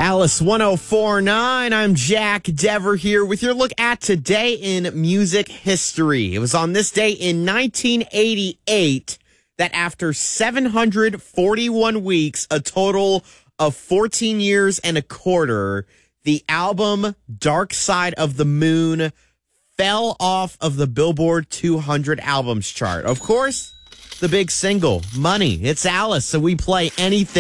Alice 1049. I'm Jack Dever here with your look at today in music history. It was on this day in 1988 that after 741 weeks, a total of 14 years and a quarter, the album Dark Side of the Moon fell off of the Billboard 200 albums chart. Of course, the big single, Money. It's Alice, so we play anything.